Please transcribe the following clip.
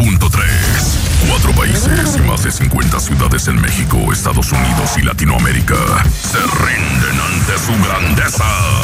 Cuatro países y más de 50 ciudades en México, Estados Unidos y Latinoamérica se rinden ante su grandeza.